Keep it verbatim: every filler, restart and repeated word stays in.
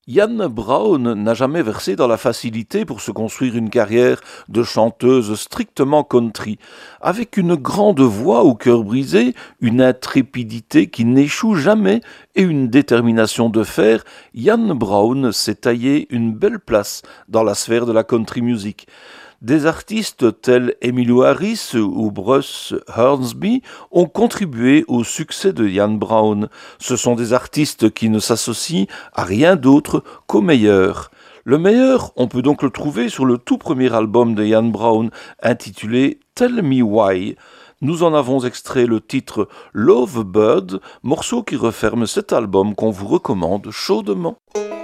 Yann Brown n'a jamais versé dans la facilité pour se construire une carrière de chanteuse strictement country. Avec une grande voix au cœur brisé, une intrépidité qui n'échoue jamais et une détermination de fer, Yann Brown s'est taillé une belle place dans la sphère de la country music. Des artistes tels Emmylou Harris ou Bruce Hornsby ont contribué au succès de Ian Brown. Ce sont des artistes qui ne s'associent à rien d'autre qu'au meilleur. Le meilleur, on peut donc le trouver sur le tout premier album de Ian Brown, intitulé Tell Me Why. Nous en avons extrait le titre Love Bird, morceau qui referme cet album qu'on vous recommande chaudement.